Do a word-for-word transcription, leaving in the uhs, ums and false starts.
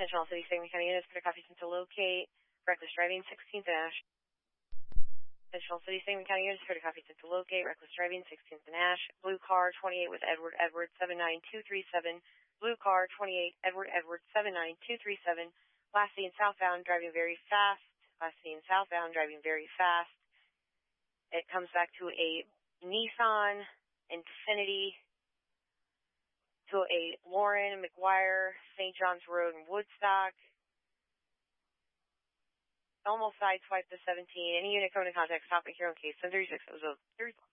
Attention all City Segment County units, clear copies to locate. Reckless driving, sixteenth and Ash. Attention all City Segment County units, clear copies to locate. Reckless driving, sixteenth and Ash. Blue car, twenty-eight with Edward Edward, seven nine two three seven. Blue car, twenty-eight, Edward Edward, seven nine two three seven. Last seen southbound, driving very fast. Last seen southbound, driving very fast. It comes back to a Nissan Infiniti, to a Lauren McGuire, Saint John's Road in Woodstock. Almost sideswiped the seventeen. Any unit coming in contact, stop at here on case seven three six. That was a